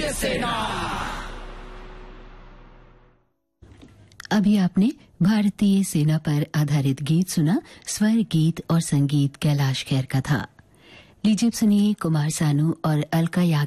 भारतीय सेना। अभी आपने भारतीय सेना पर आधारित गीत सुना। स्वर गीत और संगीत कैलाश खेर का था। लीजिए सुनिए कुमार सानू और अलका याग्निक